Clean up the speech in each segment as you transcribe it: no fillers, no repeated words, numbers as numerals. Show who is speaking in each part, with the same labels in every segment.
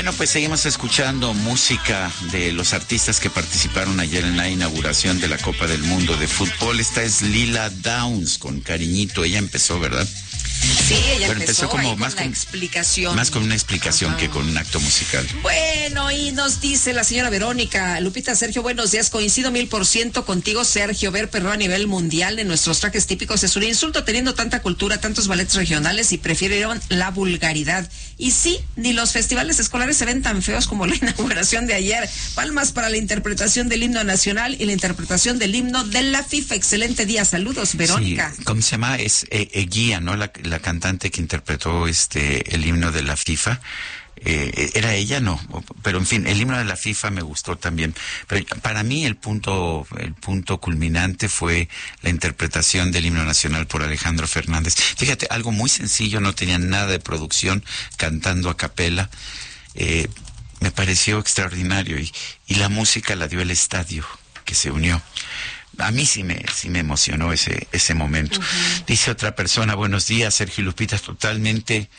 Speaker 1: Bueno, pues seguimos escuchando música de los artistas que participaron ayer en la inauguración de la Copa del Mundo de Fútbol. Esta es Lila Downs con Cariñito. Ella empezó, ¿verdad?
Speaker 2: Sí, ella empezó como
Speaker 1: más
Speaker 2: con la explicación.
Speaker 1: Más con una explicación que con un acto musical.
Speaker 2: Bueno, y nos dice la señora Verónica, Lupita, Sergio, buenos días, coincido 1000% contigo, Sergio, ver perro a nivel mundial de nuestros trajes típicos es un insulto teniendo tanta cultura, tantos ballets regionales y prefirieron la vulgaridad. Y sí, ni los festivales escolares se ven tan feos como la inauguración de ayer. Palmas para la interpretación del himno nacional y la interpretación del himno de la FIFA. Excelente día, saludos, Verónica.
Speaker 1: Sí, ¿cómo se llama? Es Eguía, ¿no? La cantante que interpretó el himno de la FIFA. ¿Era ella? No, pero en fin, el himno de la FIFA me gustó también. Pero para mí el punto culminante fue la interpretación del himno nacional por Alejandro Fernández. Fíjate, algo muy sencillo, no tenía nada de producción, cantando a capela. Me pareció extraordinario y la música la dio el estadio que se unió. A mí sí me emocionó ese momento. Uh-huh. Dice otra persona, buenos días, Sergio y Lupita, totalmente...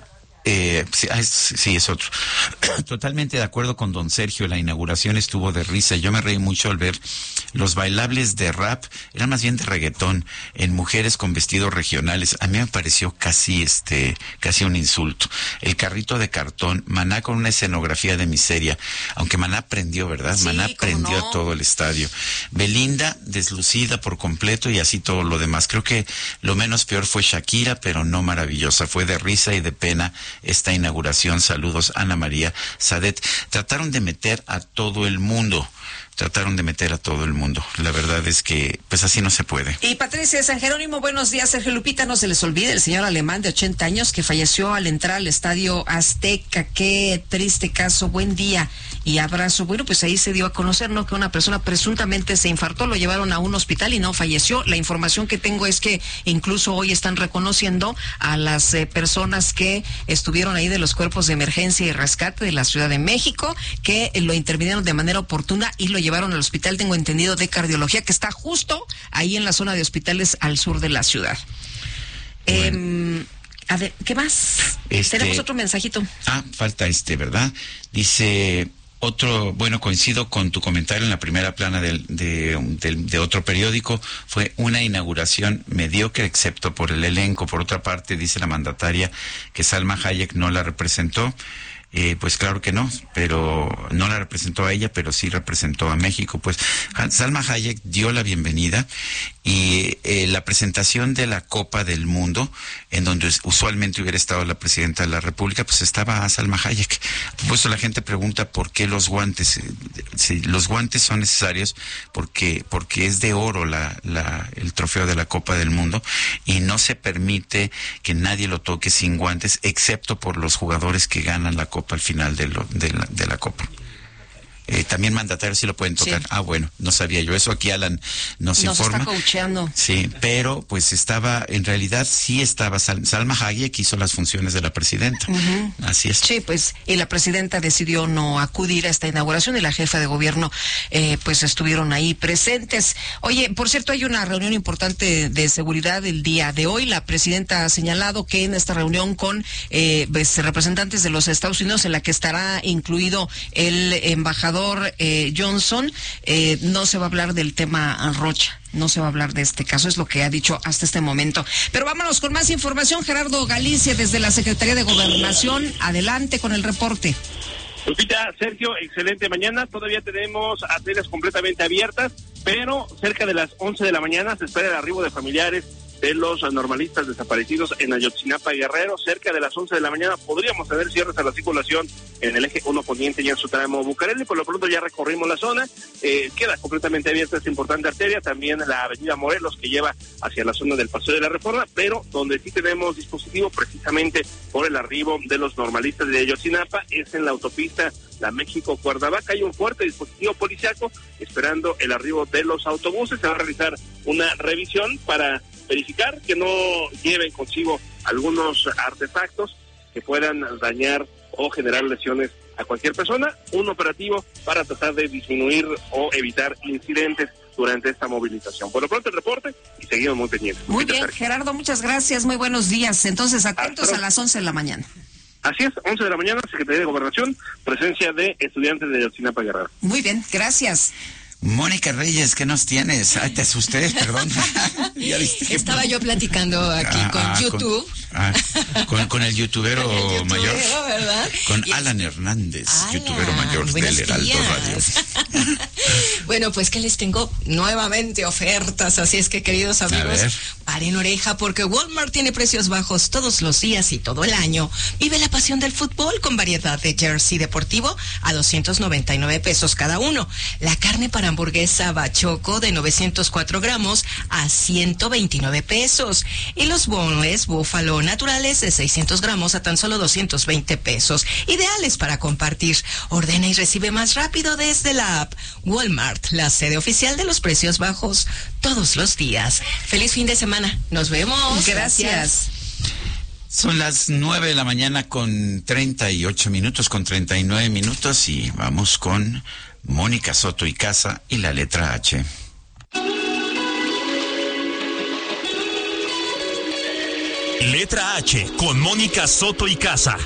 Speaker 1: sí, es otro. Totalmente de acuerdo con don Sergio, la inauguración estuvo de risa. Yo me reí mucho al ver los bailables de rap, eran más bien de reggaetón, en mujeres con vestidos regionales. A mí me pareció casi un insulto. El carrito de cartón, Maná con una escenografía de miseria, aunque Maná prendió, ¿verdad? Sí, Maná prendió no. Todo el estadio. Belinda deslucida por completo y así todo lo demás. Creo que lo menos peor fue Shakira, pero no maravillosa. Fue de risa y de pena esta inauguración. Saludos, Ana María Sadet. Trataron de meter a todo el mundo. La verdad es que, pues así no se puede.
Speaker 2: Y Patricia de San Jerónimo, buenos días, Sergio, Lupita. No se les olvide el señor alemán de 80 años que falleció al entrar al Estadio Azteca. Qué triste caso. Buen día y abrazo. Bueno, pues ahí se dio a conocer, ¿no?, que una persona presuntamente se infartó, lo llevaron a un hospital y no falleció. La información que tengo es que incluso hoy están reconociendo a las personas que estuvieron ahí de los cuerpos de emergencia y rescate de la Ciudad de México, que lo intervinieron de manera oportuna y lo llevaron al hospital, tengo entendido, de cardiología, que está justo ahí en la zona de hospitales al sur de la ciudad. Bueno. A ver, ¿qué más? Tenemos otro mensajito.
Speaker 1: Falta ¿verdad? Dice... coincido con tu comentario en la primera plana de otro periódico. Fue una inauguración mediocre, excepto por el elenco. Por otra parte, dice la mandataria que Salma Hayek no la representó. Pues claro que no, pero no la representó a ella, pero sí representó a México. Pues Salma Hayek dio la bienvenida y la presentación de la Copa del Mundo, en donde usualmente hubiera estado la presidenta de la República, pues estaba Salma Hayek. Por eso la gente pregunta por qué los guantes. Si los guantes son necesarios porque es de oro el trofeo de la Copa del Mundo y no se permite que nadie lo toque sin guantes, excepto por los jugadores que ganan la Copa al final de la Copa. También mandatarios sí lo pueden tocar. Sí. Bueno, no sabía yo eso. Aquí Alan nos informa.
Speaker 2: Nos está coacheando.
Speaker 1: Sí, pero pues en realidad sí estaba Salma Hayek hizo las funciones de la presidenta. Uh-huh. Así es.
Speaker 2: Sí, pues, y la presidenta decidió no acudir a esta inauguración y la jefa de gobierno pues estuvieron ahí presentes. Oye, por cierto, hay una reunión importante de seguridad el día de hoy. La presidenta ha señalado que en esta reunión con representantes de los Estados Unidos, en la que estará incluido el embajador Johnson, no se va a hablar del tema Rocha, no se va a hablar de este caso, es lo que ha dicho hasta este momento. Pero vámonos con más información. Gerardo Galicia, desde la Secretaría de Gobernación, adelante con el reporte.
Speaker 3: Lupita, Sergio, excelente mañana. Todavía tenemos arterias completamente abiertas, pero cerca de las 11 de la mañana se espera el arribo de familiares de los normalistas desaparecidos en Ayotzinapa y Guerrero. Cerca de las 11 de la mañana podríamos tener cierres a la circulación en el eje 1 poniente y en su tramo Bucareli. Por lo pronto ya recorrimos la zona, queda completamente abierta esta importante arteria, también la avenida Morelos que lleva hacia la zona del Paseo de la Reforma, pero donde sí tenemos dispositivo precisamente por el arribo de los normalistas de Ayotzinapa es en la autopista La México-Cuernavaca. Hay un fuerte dispositivo policiaco esperando el arribo de los autobuses. Se va a realizar una revisión para verificar que no lleven consigo algunos artefactos que puedan dañar o generar lesiones a cualquier persona. Un operativo para tratar de disminuir o evitar incidentes durante esta movilización. Por lo pronto el reporte y seguimos muy pendientes.
Speaker 2: Muy bien, Gerardo, muchas gracias, muy buenos días. Entonces, atentos a las 11 de la mañana.
Speaker 3: Así es, 11 de la mañana, Secretaría de Gobernación, presencia de estudiantes de Ayotzinapa, Guerrero.
Speaker 2: Muy bien, gracias.
Speaker 1: Mónica Reyes, ¿qué nos tienes? Ay, te asusté, perdón.
Speaker 4: ¿Ya viste? Estaba yo platicando aquí con YouTube.
Speaker 1: Con el youtubero mayor.
Speaker 4: ¿Verdad?
Speaker 1: Con Alan Hernández, youtubero mayor del Heraldo Radio.
Speaker 4: Bueno, pues que les tengo nuevamente ofertas, así es que, queridos amigos, paren oreja porque Walmart tiene precios bajos todos los días y todo el año. Vive la pasión del fútbol con variedad de jersey deportivo a 299 pesos cada uno. La carne para hamburguesa Bachoco de 904 gramos a 129 pesos. Y los boneless búfalo naturales de 600 gramos a tan solo 220 pesos. Ideales para compartir. Ordena y recibe más rápido desde la app. Walmart, la sede oficial de los precios bajos todos los días. Feliz fin de semana. Nos vemos.
Speaker 2: Gracias.
Speaker 1: Son las 9 de la mañana con 38 minutos, con 39 minutos y vamos con Mónica Soto y Casa y la letra H.
Speaker 5: Letra H con Mónica Soto y Casa.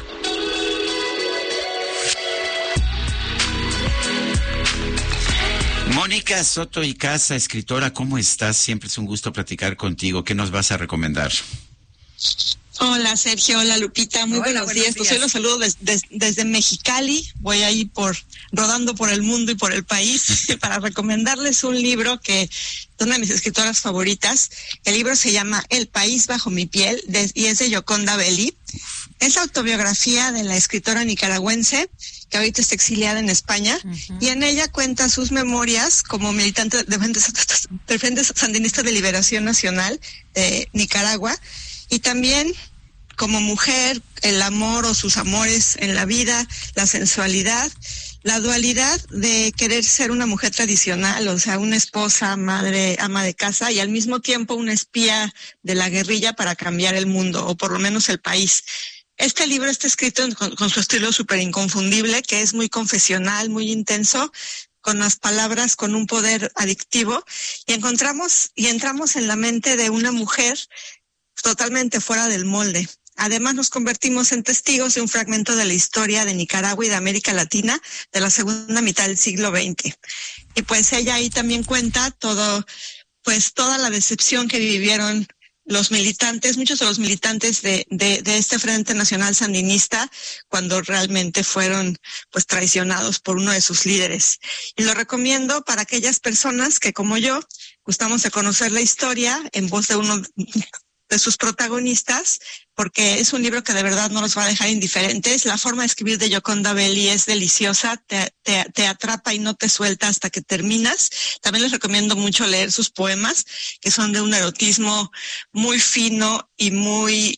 Speaker 1: Mónica Soto y Casa, escritora, ¿cómo estás? Siempre es un gusto platicar contigo. ¿Qué nos vas a recomendar?
Speaker 6: Hola Sergio, hola Lupita, muy buenos días. Pues hoy los saludo desde Mexicali. Voy a ir rodando por el mundo y por el país para recomendarles un libro que es una de mis escritoras favoritas. El libro se llama El país bajo mi piel y es de Yoconda Belli. Es la autobiografía de la escritora nicaragüense que ahorita está exiliada en España, y en ella cuenta sus memorias como militante del Frente Sandinista de Liberación Nacional de Nicaragua, y también como mujer, el amor o sus amores en la vida, la sensualidad, la dualidad de querer ser una mujer tradicional, o sea, una esposa, madre, ama de casa, y al mismo tiempo una espía de la guerrilla para cambiar el mundo, o por lo menos el país. Este libro está escrito con su estilo súper inconfundible, que es muy confesional, muy intenso, con las palabras con un poder adictivo, y entramos en la mente de una mujer totalmente fuera del molde. Además, nos convertimos en testigos de un fragmento de la historia de Nicaragua y de América Latina de la segunda mitad del siglo XX. Y pues ella ahí también cuenta toda la decepción que vivieron los militantes, muchos de los militantes de este Frente Nacional Sandinista, cuando realmente fueron pues traicionados por uno de sus líderes. Y lo recomiendo para aquellas personas que, como yo, gustamos de conocer la historia en voz de uno de sus protagonistas, porque es un libro que de verdad no los va a dejar indiferentes. La forma de escribir de Yoconda Belli es deliciosa, te atrapa y no te suelta hasta que terminas. También les recomiendo mucho leer sus poemas, que son de un erotismo muy fino y muy...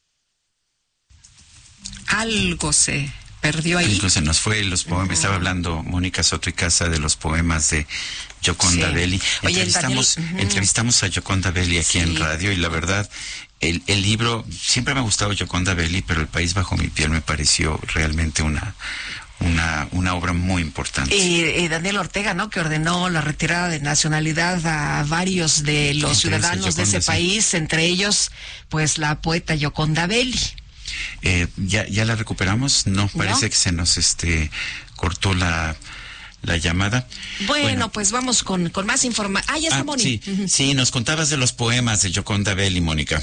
Speaker 2: Algo se perdió ahí.
Speaker 1: Algo se nos fue los poemas. Estaba hablando Mónica Soto y Casa de los poemas de Yoconda Belli.
Speaker 2: Oye,
Speaker 1: Entrevistamos a Yoconda Belli aquí en radio, y la verdad, el libro, siempre me ha gustado Yoconda Belli, pero El país bajo mi piel me pareció realmente una obra muy importante.
Speaker 2: Y Daniel Ortega, ¿no?, que ordenó la retirada de nacionalidad a varios de los ciudadanos de ese país, entre ellos, pues, la poeta Yoconda Belli.
Speaker 1: ¿Ya la recuperamos? No, parece que se nos cortó la llamada.
Speaker 2: Bueno, pues vamos con más información. Ya está Moni.
Speaker 1: Sí, nos contabas de los poemas de Yoconda Belli, Mónica.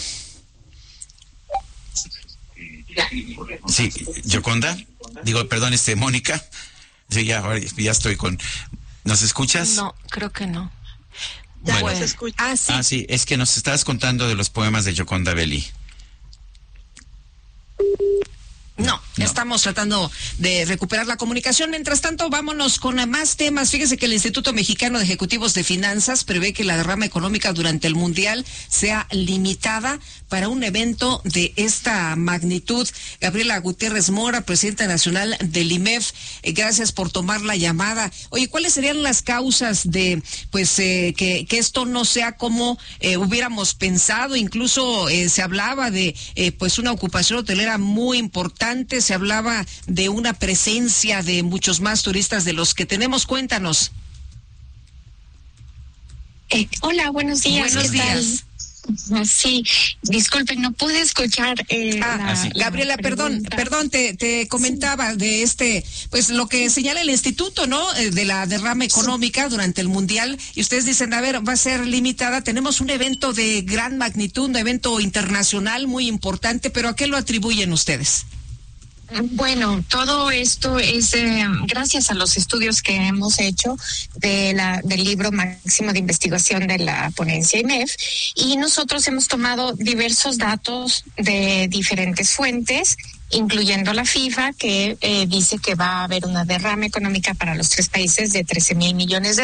Speaker 1: Sí, Yoconda. Perdón, Mónica. Sí, ya estoy con... ¿Nos escuchas?
Speaker 4: No, creo que no.
Speaker 6: Ya nos escucha.
Speaker 1: Sí, es que nos estabas contando de los poemas de Yoconda Belli.
Speaker 2: No, estamos tratando de recuperar la comunicación. Mientras tanto, vámonos con más temas. Fíjese que el Instituto Mexicano de Ejecutivos de Finanzas prevé que la derrama económica durante el Mundial sea limitada para un evento de esta magnitud. Gabriela Gutiérrez Mora, presidenta nacional del IMEF, gracias por tomar la llamada. Oye, ¿cuáles serían las causas de que esto no sea como hubiéramos pensado? Incluso se hablaba de una ocupación hotelera muy importante. Se hablaba de una presencia de muchos más turistas de los que tenemos. Cuéntanos.
Speaker 7: Hola, buenos días.
Speaker 2: Buenos días.
Speaker 7: ¿Qué tal? Sí, disculpen, no pude escuchar.
Speaker 2: Gabriela, perdón, te comentaba de pues lo que señala el instituto, ¿no? De la derrama económica durante el Mundial, y ustedes dicen, a ver, va a ser limitada. Tenemos un evento de gran magnitud, un evento internacional muy importante, pero ¿a qué lo atribuyen ustedes?
Speaker 7: Bueno, todo esto es gracias a los estudios que hemos hecho del libro máximo de investigación de la ponencia IMEF, y nosotros hemos tomado diversos datos de diferentes fuentes, incluyendo la FIFA, que dice que va a haber una derrama económica para los 3 países de $13,000 millones.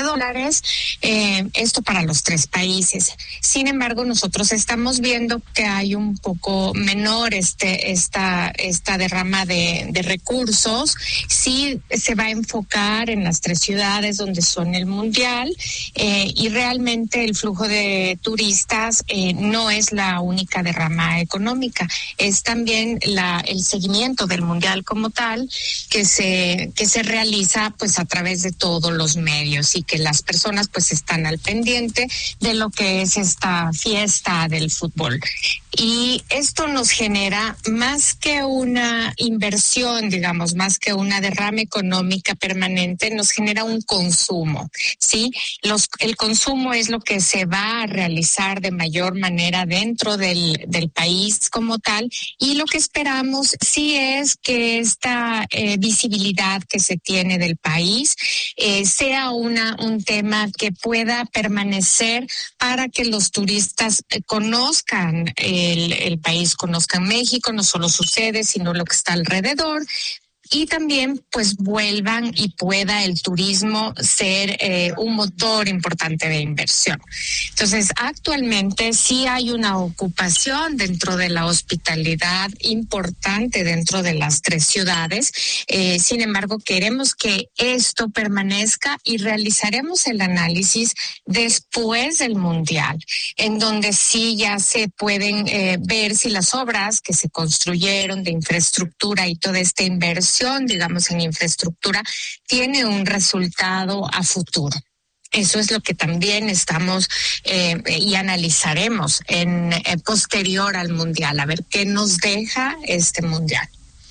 Speaker 7: Esto para los 3 países. Sin embargo, nosotros estamos viendo que hay un poco menor esta derrama de recursos. Sí se va a enfocar en las 3 ciudades donde son el Mundial, y realmente el flujo de turistas no es la única derrama económica, es también el seguimiento del Mundial como tal, que se realiza pues a través de todos los medios, y que las personas pues están al pendiente de lo que es esta fiesta del fútbol. Y esto nos genera más que una inversión, digamos, más que una derrama económica permanente, nos genera un consumo, ¿sí? El consumo es lo que se va a realizar de mayor manera dentro del país como tal, y lo que esperamos sí es que esta visibilidad que se tiene del país sea un tema que pueda permanecer para que los turistas conozcan el país, conozcan México, no solo su sede, sino lo que está alrededor. Y también pues vuelvan y pueda el turismo ser un motor importante de inversión. Entonces, actualmente sí hay una ocupación dentro de la hospitalidad importante dentro de las 3 ciudades. Sin embargo, queremos que esto permanezca, y realizaremos el análisis después del Mundial, en donde sí ya se pueden ver si las obras que se construyeron de infraestructura y toda esta inversión, digamos, en infraestructura, tiene un resultado a futuro. Eso es lo que también estamos y analizaremos en posterior al Mundial, a ver qué nos deja este Mundial.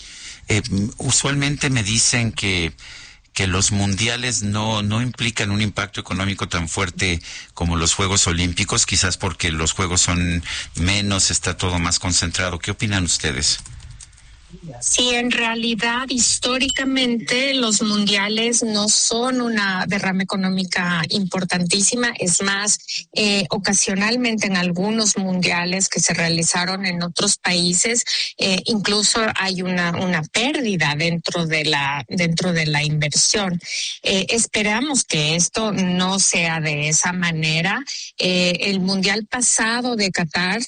Speaker 1: Usualmente me dicen que los mundiales no implican un impacto económico tan fuerte como los Juegos Olímpicos, quizás porque los Juegos son menos, está todo más concentrado. ¿Qué opinan ustedes?
Speaker 7: Sí, en realidad, históricamente, los mundiales no son una derrama económica importantísima. Es más, ocasionalmente en algunos mundiales que se realizaron en otros países, incluso hay una pérdida dentro de la inversión. Esperamos que esto no sea de esa manera. El mundial pasado de Qatar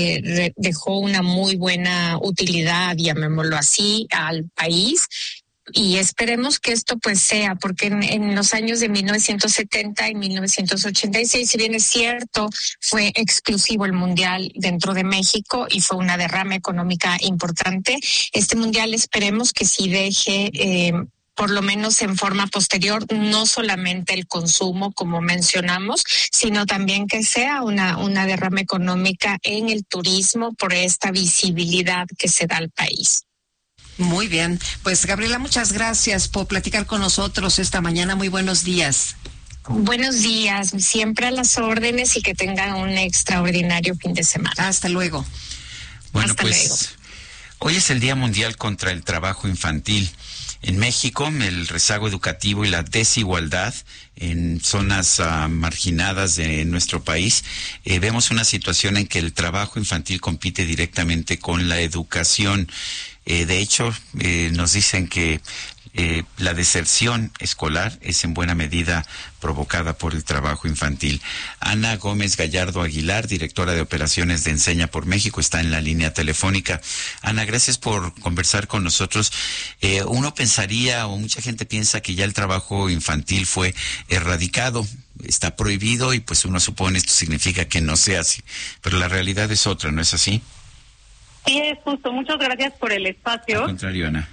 Speaker 7: dejó una muy buena utilidad, llamémoslo así, al país, y esperemos que esto pues sea, porque en los años de 1970 y 1986, si bien es cierto, fue exclusivo el mundial dentro de México y fue una derrama económica importante, este mundial esperemos que sí deje por lo menos en forma posterior, no solamente el consumo, como mencionamos, sino también que sea una derrama económica en el turismo por esta visibilidad que se da al país.
Speaker 2: Muy bien. Pues, Gabriela, muchas gracias por platicar con nosotros esta mañana. Muy buenos días.
Speaker 7: Buenos días, siempre a las órdenes, y que tengan un extraordinario fin de semana.
Speaker 2: Hasta luego.
Speaker 1: Bueno, hasta luego. Hoy es el Día Mundial contra el Trabajo Infantil. En México, el rezago educativo y la desigualdad en zonas marginadas de nuestro país, vemos una situación en que el trabajo infantil compite directamente con la educación. De hecho, nos dicen que la deserción escolar es en buena medida provocada por el trabajo infantil. Ana Gómez Gallardo Aguilar, directora de operaciones de Enseña por México, está en la línea telefónica. Ana, gracias por conversar con nosotros. Uno pensaría, o mucha gente piensa, que ya el trabajo infantil fue erradicado, está prohibido, y pues uno supone esto significa que no sea así, pero la realidad es otra, ¿no es así?
Speaker 8: Sí, es justo. Muchas gracias por el espacio.
Speaker 1: Al contrario, Ana.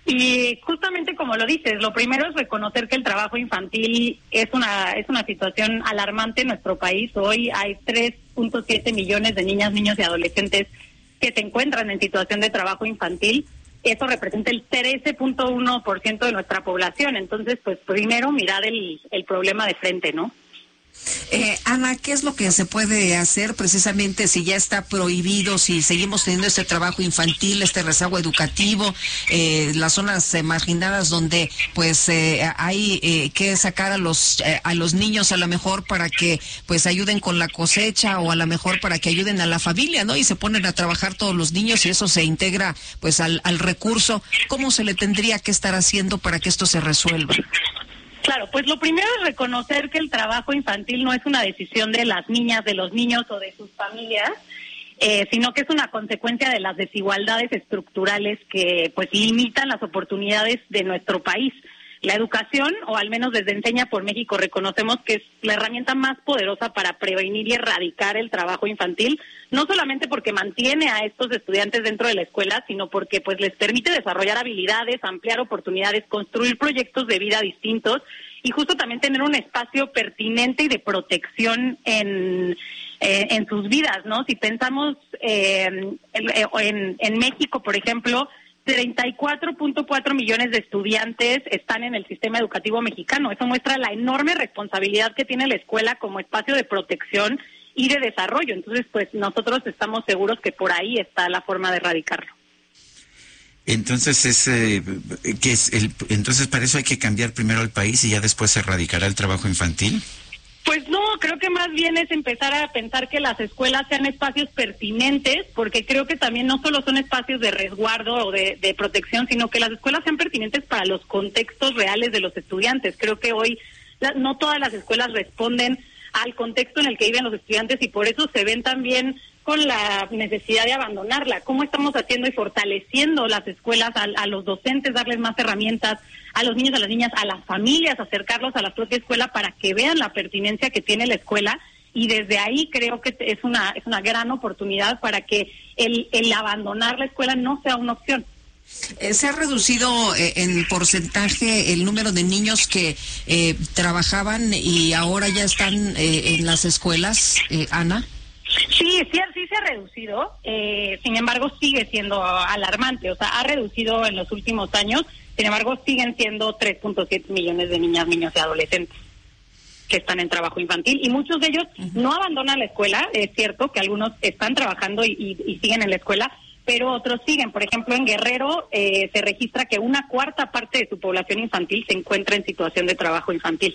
Speaker 8: Y justamente como lo dices, lo primero es reconocer que el trabajo infantil es una situación alarmante en nuestro país. Hoy hay 3.7 millones de niñas, niños y adolescentes que se encuentran en situación de trabajo infantil. Eso representa el 13.1% de nuestra población. Entonces, pues primero mirar el problema de frente, ¿no?
Speaker 2: Ana, ¿qué es lo que se puede hacer precisamente si ya está prohibido, si seguimos teniendo este trabajo infantil, este rezago educativo, las zonas marginadas donde pues hay que sacar a los niños a lo mejor para que pues ayuden con la cosecha o a lo mejor para que ayuden a la familia, ¿no? Y se ponen a trabajar todos los niños y eso se integra pues al recurso. ¿Cómo se le tendría que estar haciendo para que esto se resuelva?
Speaker 8: Claro, pues lo primero es reconocer que el trabajo infantil no es una decisión de las niñas, de los niños o de sus familias, sino que es una consecuencia de las desigualdades estructurales que pues limitan las oportunidades de nuestro país. La educación, o al menos desde Enseña por México, reconocemos que es la herramienta más poderosa para prevenir y erradicar el trabajo infantil, no solamente porque mantiene a estos estudiantes dentro de la escuela, sino porque pues les permite desarrollar habilidades, ampliar oportunidades, construir proyectos de vida distintos y justo también tener un espacio pertinente y de protección en sus vidas, ¿no? Si pensamos en México, por ejemplo, 34.4 millones de estudiantes están en el sistema educativo mexicano. Eso muestra la enorme responsabilidad que tiene la escuela como espacio de protección y de desarrollo. Entonces, pues nosotros estamos seguros que por ahí está la forma de erradicarlo.
Speaker 1: Entonces, entonces para eso hay que cambiar primero el país y ya después se erradicará el trabajo infantil.
Speaker 8: Pues no, creo que más bien es empezar a pensar que las escuelas sean espacios pertinentes, porque creo que también no solo son espacios de resguardo o de protección, sino que las escuelas sean pertinentes para los contextos reales de los estudiantes. Creo que hoy no todas las escuelas responden al contexto en el que viven los estudiantes y por eso se ven también con la necesidad de abandonarla. ¿Cómo estamos haciendo y fortaleciendo las escuelas a los docentes, darles más herramientas, a los niños, a las niñas, a las familias, acercarlos a la propia escuela para que vean la pertinencia que tiene la escuela? Y desde ahí creo que es una gran oportunidad para que el abandonar la escuela no sea una opción.
Speaker 2: ¿Se ha reducido en porcentaje el número de niños que trabajaban y ahora ya están en las escuelas, Ana?
Speaker 8: Sí se ha reducido, sin embargo sigue siendo alarmante, o sea, ha reducido en los últimos años, sin embargo siguen siendo 3.7 millones de niñas, niños y adolescentes que están en trabajo infantil y muchos de ellos no abandonan la escuela. Es cierto que algunos están trabajando y siguen en la escuela, pero otros siguen. Por ejemplo, en Guerrero se registra que 1/4 parte de su población infantil se encuentra en situación de trabajo infantil.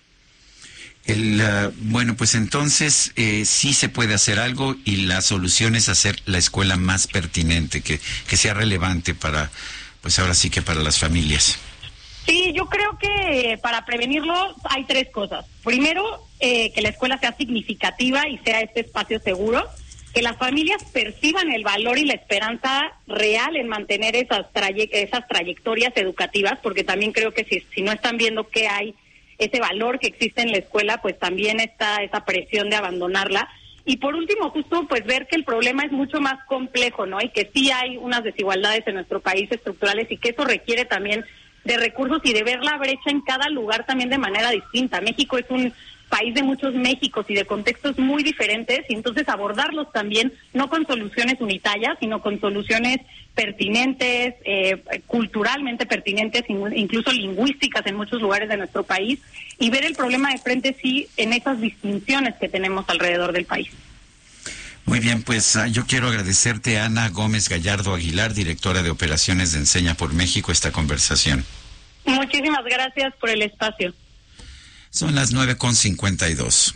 Speaker 1: Bueno, pues entonces sí se puede hacer algo y la solución es hacer la escuela más pertinente, que sea relevante para, pues ahora sí que para las familias.
Speaker 8: Sí, yo creo que para prevenirlo hay 3 cosas. Primero, que la escuela sea significativa y sea este espacio seguro, que las familias perciban el valor y la esperanza real en mantener esas trayectorias educativas, porque también creo que si no están viendo que hay ese valor que existe en la escuela, pues también está esa presión de abandonarla. Y por último, justo pues ver que el problema es mucho más complejo, ¿no? Y que sí hay unas desigualdades en nuestro país estructurales y que eso requiere también de recursos y de ver la brecha en cada lugar también de manera distinta. México es un país de muchos Méxicos y de contextos muy diferentes, y entonces abordarlos también no con soluciones unitarias, sino con soluciones pertinentes, culturalmente pertinentes, incluso lingüísticas en muchos lugares de nuestro país, y ver el problema de frente sí en esas distinciones que tenemos alrededor del país.
Speaker 1: Muy bien, pues yo quiero agradecerte, Ana Gómez Gallardo Aguilar, directora de Operaciones de Enseña por México, esta conversación.
Speaker 8: Muchísimas gracias por el espacio.
Speaker 1: Son las 9:52.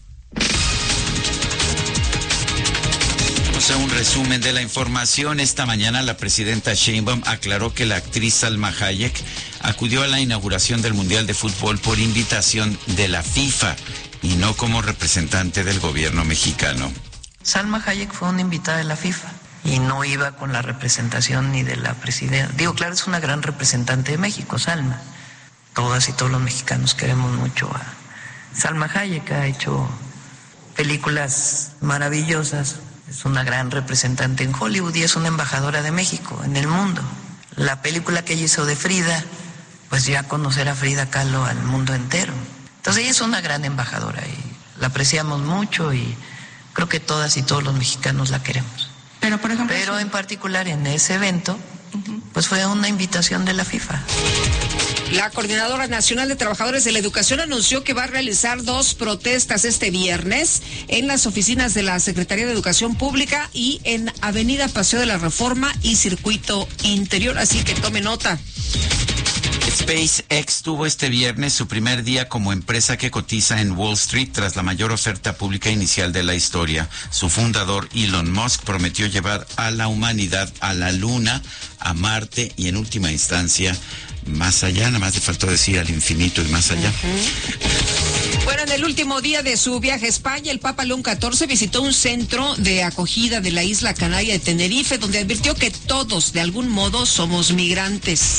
Speaker 1: Vamos a un resumen de la información. Esta mañana la presidenta Sheinbaum aclaró que la actriz Salma Hayek acudió a la inauguración del Mundial de Fútbol por invitación de la FIFA y no como representante del gobierno mexicano.
Speaker 9: Salma Hayek fue una invitada de la FIFA y no iba con la representación ni de la presidenta. Digo, claro, es una gran representante de México, Salma. Todas y todos los mexicanos queremos mucho a Salma Hayek. Ha hecho películas maravillosas, es una gran representante en Hollywood y es una embajadora de México en el mundo. La película que ella hizo de Frida, pues ya conocer a Frida Kahlo al mundo entero. Entonces ella es una gran embajadora y la apreciamos mucho y creo que todas y todos los mexicanos la queremos.
Speaker 6: Pero, por ejemplo...
Speaker 9: Pero en particular en ese evento, pues fue una invitación de la FIFA.
Speaker 2: La Coordinadora Nacional de Trabajadores de la Educación anunció que va a realizar 2 protestas este viernes en las oficinas de la Secretaría de Educación Pública y en Avenida Paseo de la Reforma y Circuito Interior, así que tome nota.
Speaker 1: SpaceX tuvo este viernes su primer día como empresa que cotiza en Wall Street tras la mayor oferta pública inicial de la historia. Su fundador, Elon Musk, prometió llevar a la humanidad a la Luna, a Marte y en última instancia más allá, nada más le faltó decir al infinito y más allá.
Speaker 2: Bueno, en el último día de su viaje a España, el Papa León XIV visitó un centro de acogida de la isla canaria de Tenerife, donde advirtió que todos, de algún modo, somos migrantes.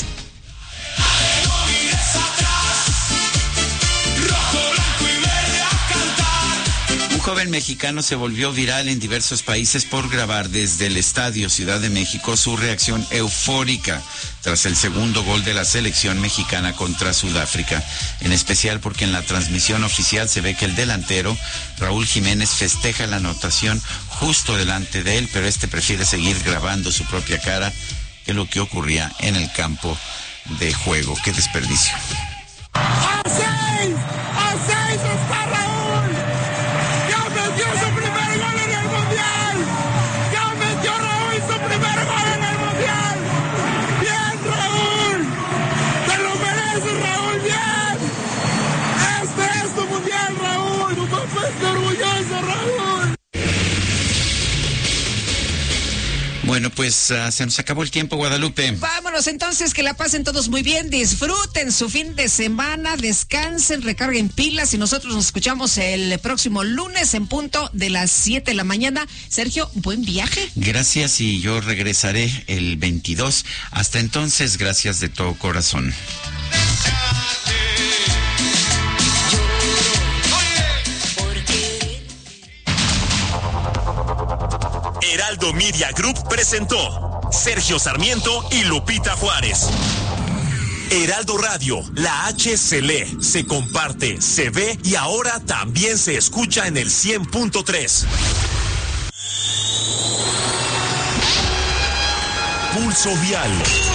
Speaker 1: Un joven mexicano se volvió viral en diversos países por grabar desde el Estadio Ciudad de México su reacción eufórica tras el segundo gol de la selección mexicana contra Sudáfrica. En especial porque en la transmisión oficial se ve que el delantero, Raúl Jiménez, festeja la anotación justo delante de él, pero este prefiere seguir grabando su propia cara que lo que ocurría en el campo de juego. ¡Qué desperdicio!
Speaker 10: ¡A 6 está Raúl! ¡Ya metió su primer gol en el Mundial! ¡Ya metió Raúl su primer gol en el Mundial! ¡Bien, Raúl! ¡Te lo mereces, Raúl! ¡Bien! ¡Este es tu Mundial, Raúl! ¡Tu papá está orgulloso, Raúl!
Speaker 1: Bueno, pues se nos acabó el tiempo, Guadalupe.
Speaker 2: Vámonos entonces, que la pasen todos muy bien, disfruten su fin de semana, descansen, recarguen pilas y nosotros nos escuchamos el próximo lunes en punto de las 7 de la mañana. Sergio, buen viaje.
Speaker 1: Gracias y yo regresaré el 22. Hasta entonces, gracias de todo corazón.
Speaker 5: Heraldo Media Group presentó Sergio Sarmiento y Lupita Juárez. Heraldo Radio, la H se lee, se comparte, se ve y ahora también se escucha en el 100.3. Pulso Vial,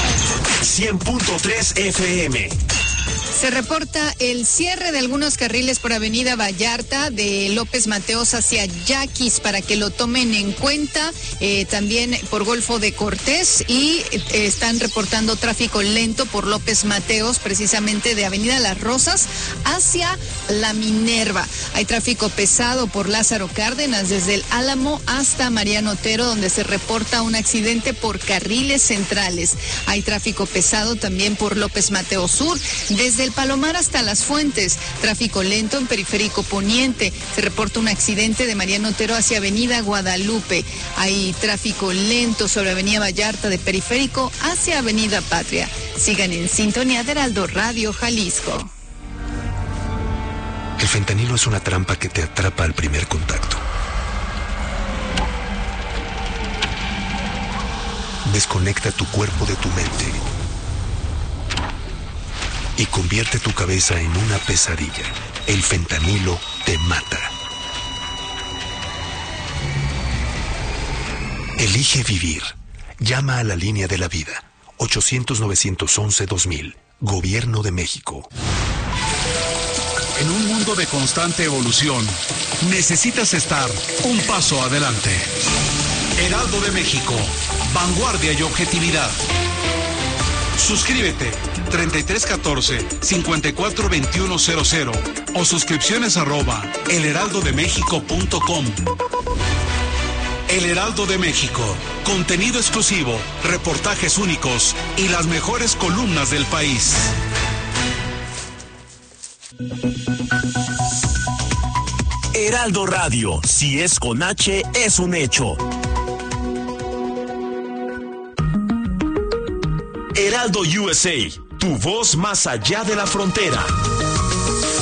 Speaker 5: 100.3 FM.
Speaker 11: Se reporta el cierre de algunos carriles por Avenida Vallarta de López Mateos hacia Yaquis para que lo tomen en cuenta, también por Golfo de Cortés y están reportando tráfico lento por López Mateos, precisamente de Avenida Las Rosas hacia La Minerva. Hay tráfico pesado por Lázaro Cárdenas desde el Álamo hasta Mariano Otero, donde se reporta un accidente por carriles centrales. Hay tráfico pesado también por López Mateos Sur desde el Palomar hasta Las Fuentes, tráfico lento en Periférico Poniente. Se reporta un accidente de Mariano Otero hacia Avenida Guadalupe. Hay tráfico lento sobre Avenida Vallarta de Periférico hacia Avenida Patria. Sigan en sintonía de Heraldo Radio Jalisco.
Speaker 12: El fentanilo es una trampa que te atrapa al primer contacto. Desconecta tu cuerpo de tu mente y convierte tu cabeza en una pesadilla. El fentanilo te mata. Elige vivir. Llama a la línea de la vida. 800-911-2000. Gobierno de México.
Speaker 13: En un mundo de constante evolución, necesitas estar un paso adelante. Heraldo de México. Vanguardia y objetividad. Suscríbete 3314-542100 o suscripciones @elheraldodemexico.com. El Heraldo de México, contenido exclusivo, reportajes únicos y las mejores columnas del país.
Speaker 5: Heraldo Radio, si es con H, es un hecho. Heraldo USA, tu voz más allá de la frontera.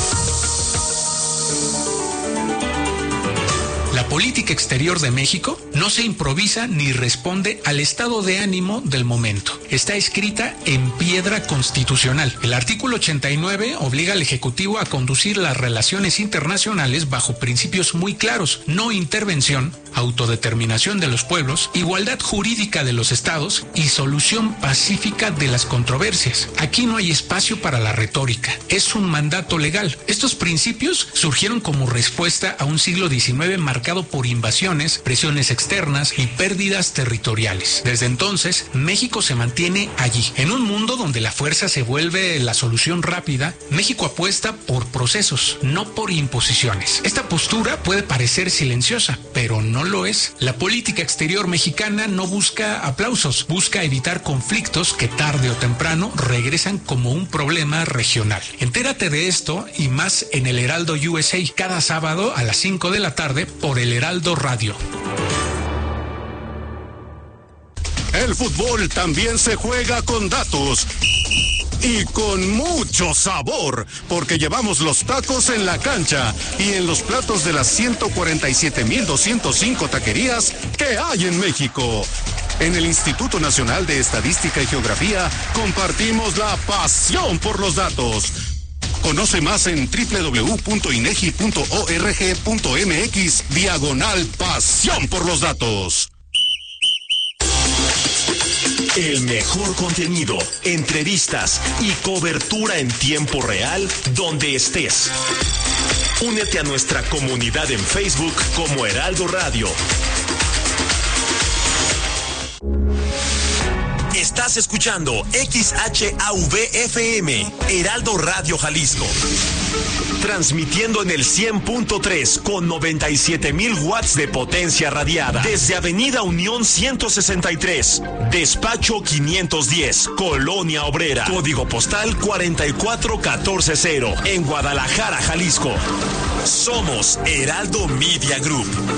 Speaker 14: La política exterior de México no No se improvisa ni responde al estado de ánimo del momento. Está escrita en piedra constitucional. El artículo 89 obliga al Ejecutivo a conducir las relaciones internacionales bajo principios muy claros: no intervención, autodeterminación de los pueblos, igualdad jurídica de los estados y solución pacífica de las controversias. Aquí no hay espacio para la retórica. Es un mandato legal. Estos principios surgieron como respuesta a un siglo XIX marcado por invasiones, presiones externas y pérdidas territoriales. Desde entonces, México se mantiene allí. En un mundo donde la fuerza se vuelve la solución rápida, México apuesta por procesos, no por imposiciones. Esta postura puede parecer silenciosa, pero no lo es. La política exterior mexicana no busca aplausos, busca evitar conflictos que tarde o temprano regresan como un problema regional. Entérate de esto y más en el Heraldo USA, cada sábado a las 5 de la tarde por el Heraldo Radio.
Speaker 15: El fútbol también se juega con datos y con mucho sabor, porque llevamos los tacos en la cancha y en los platos de las 147,205 taquerías que hay en México. En el Instituto Nacional de Estadística y Geografía compartimos la pasión por los datos. Conoce más en www.inegi.org.mx/pasión por los datos.
Speaker 5: El mejor contenido, entrevistas y cobertura en tiempo real donde estés. Únete a nuestra comunidad en Facebook como Heraldo Radio. Estás escuchando XHAV-FM, Heraldo Radio Jalisco. Transmitiendo en el 100.3 con 97,000 watts de potencia radiada. Desde Avenida Unión 163, Despacho 510, Colonia Obrera. Código postal 44140, en Guadalajara, Jalisco. Somos Heraldo Media Group.